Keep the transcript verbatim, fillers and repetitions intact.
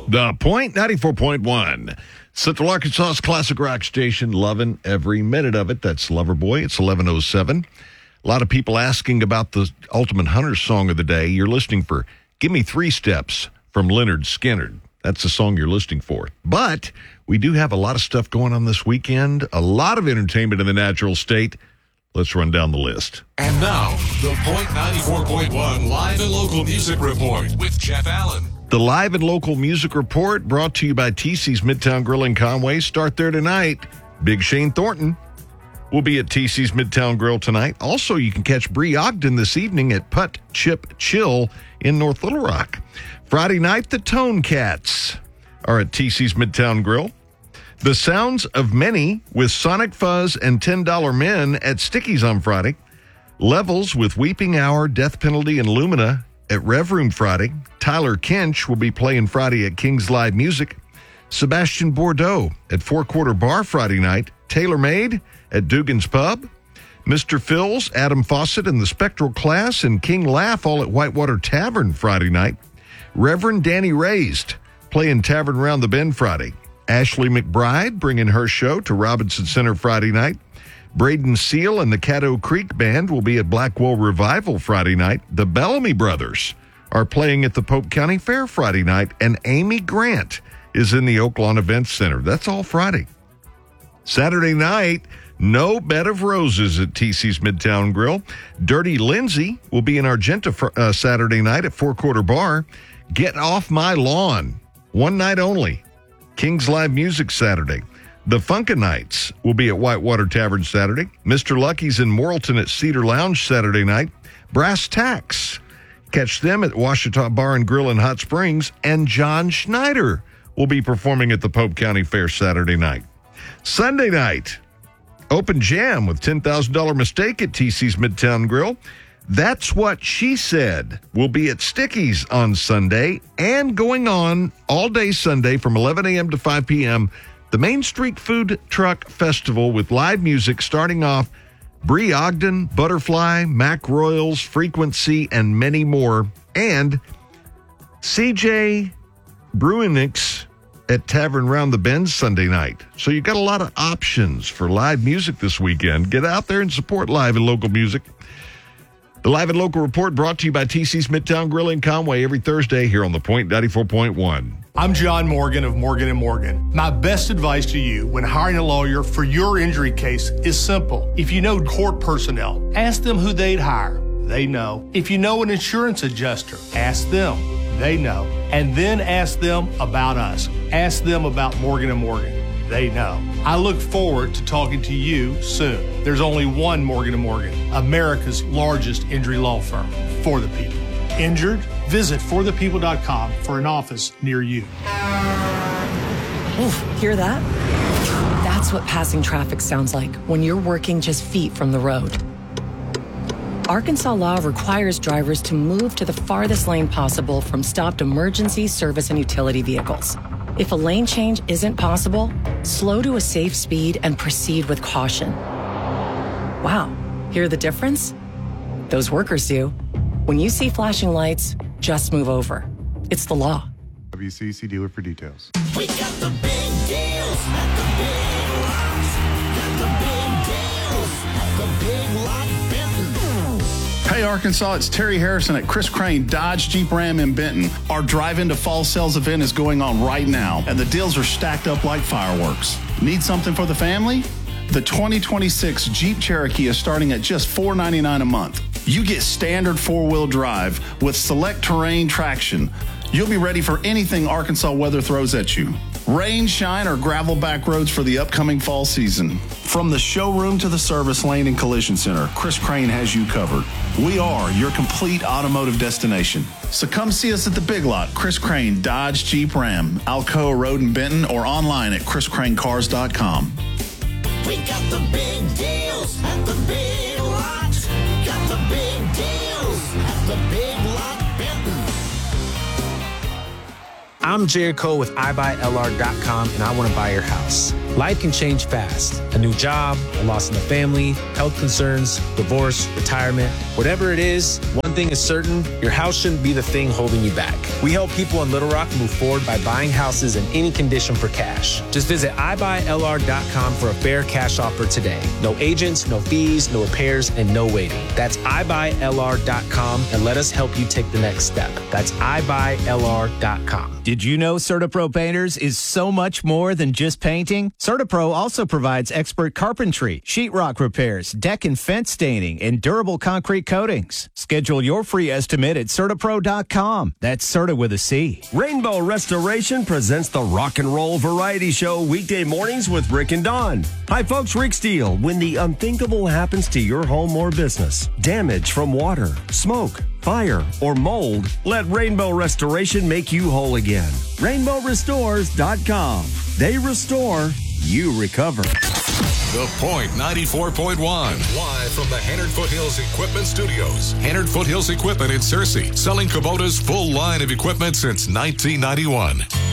The Point ninety-four point one. Central Arkansas's classic rock station, loving every minute of it. That's Loverboy. It's eleven oh seven. A lot of people asking about the Ultimate Hunter song of the day. You're listening for Give Me Three Steps from Lynyrd Skynyrd. That's the song you're listening for. But we do have a lot of stuff going on this weekend, a lot of entertainment in the natural state. Let's run down the list. And now, the Point ninety-four point one Live and Local Music Report with Jeff Allen. The Live and Local Music Report brought to you by T C's Midtown Grill in Conway. Start there tonight. Big Shane Thornton will be at T C's Midtown Grill tonight. Also, you can catch Bree Ogden this evening at Putt Chip Chill in North Little Rock. Friday night, the Tone Cats are at T C's Midtown Grill. The Sounds of Many with Sonic Fuzz and ten dollar Men at Sticky's on Friday. Levels with Weeping Hour, Death Penalty, and Lumina at Rev Room Friday. Tyler Kinch will be playing Friday at King's Live Music. Sebastian Bordeaux at Four Quarter Bar Friday night. Tailor Made at Dugan's Pub. Mister Phil's, Adam Fawcett and the Spectral Class, and King Laugh all at Whitewater Tavern Friday night. Reverend Danny Raised playing Tavern Round the Bend Friday. Ashley McBride bringing her show to Robinson Center Friday night. Braden Seal and the Caddo Creek Band will be at Blackwell Revival Friday night. The Bellamy Brothers are playing at the Pope County Fair Friday night, and Amy Grant is in the Oaklawn Events Center. That's all Friday. Saturday night, no Bed of Roses at T C's Midtown Grill. Dirty Lindsay will be in Argenta for, uh, Saturday night at Four Quarter Bar. Get Off My Lawn, one night only. King's Live Music Saturday. The Funkanites will be at Whitewater Tavern Saturday. Mister Lucky's in Morrilton at Cedar Lounge Saturday night. Brass Tacks. Catch them at Washita Bar and Grill in Hot Springs. And John Schneider will be performing at the Pope County Fair Saturday night. Sunday night, Open Jam with ten thousand dollars Mistake at T C's Midtown Grill. That's What She Said will be at Sticky's on Sunday and going on all day Sunday from eleven a.m. to five p.m. The Main Street Food Truck Festival with live music starting off Bree Ogden, Butterfly, Mac Royals, Frequency, and many more. And C J Bruinix at Tavern Round the Bend Sunday night. So you've got a lot of options for live music this weekend. Get out there and support live and local music. The Live and Local Report brought to you by T C's Midtown Grill in Conway every Thursday here on the Point ninety-four point one. I'm John Morgan of Morgan and Morgan. My best advice to you when hiring a lawyer for your injury case is simple. If you know court personnel, ask them who they'd hire. They know. If you know an insurance adjuster, ask them. They know. And then ask them about us. Ask them about Morgan and Morgan. They know. I look forward to talking to you soon. There's only one Morgan and Morgan, America's largest injury law firm, for the people. Injured? Visit for the people dot com for an office near you. Oof, hear that? That's what passing traffic sounds like when you're working just feet from the road. Arkansas law requires drivers to move to the farthest lane possible from stopped emergency, service, and utility vehicles. If a lane change isn't possible, slow to a safe speed and proceed with caution. Wow, hear the difference? Those workers do. When you see flashing lights, just move over. It's the law. W C C dealer for details. We got the big deals at the Big Lots. Got the big deals at the Big Lot Benton. Hey Arkansas, it's Terry Harrison at Chris Crane Dodge Jeep Ram in Benton. Our Drive Into Fall Sales event is going on right now, and the deals are stacked up like fireworks. Need something for the family? The twenty twenty-six Jeep Cherokee is starting at just four hundred ninety-nine dollars a month. You get standard four-wheel drive with select terrain traction. You'll be ready for anything Arkansas weather throws at you. Rain, shine, or gravel back roads for the upcoming fall season. From the showroom to the service lane and collision center, Chris Crane has you covered. We are your complete automotive destination. So come see us at the Big Lot, Chris Crane Dodge Jeep Ram, Alcoa Road in Benton, or online at chris crane cars dot com. We got the big deals at the Big Lots. Got the big deals at the Big Lot Benton. I'm Jared Cole with i buy L R dot com, and I want to buy your house. Life can change fast. A new job, a loss in the family, health concerns, divorce, retirement. Whatever it is, one thing is certain, your house shouldn't be the thing holding you back. We help people in Little Rock move forward by buying houses in any condition for cash. Just visit i buy l r dot com for a fair cash offer today. No agents, no fees, no repairs, and no waiting. That's i buy l r dot com and let us help you take the next step. That's i buy l r dot com. Did you know CertaPro Painters is so much more than just painting? CertaPro also provides expert carpentry, sheetrock repairs, deck and fence staining, and durable concrete coatings. Schedule your free estimate at CertaPro dot com. That's Certa with a C. Rainbow Restoration presents the Rock and Roll Variety Show weekday mornings with Rick and Dawn. Hi, folks. Rick Steele. When the unthinkable happens to your home or business, damage from water, smoke, fire, or mold, let Rainbow Restoration make you whole again. rainbow restores dot com. They restore, you recover. The Point ninety-four point one. Live from the Hannard Foothills Equipment Studios. Hannard Foothills Equipment in Searcy. Selling Kubota's full line of equipment since nineteen ninety-one.